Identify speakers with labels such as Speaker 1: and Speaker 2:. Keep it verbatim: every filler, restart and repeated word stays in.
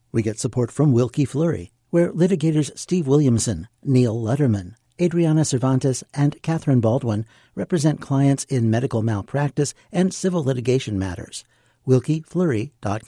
Speaker 1: We get support from Wilkie Fleury, where litigators Steve Williamson, Neil Letterman, Adriana Cervantes, and Catherine Baldwin represent clients in medical malpractice and civil litigation matters. wilkie fleury dot com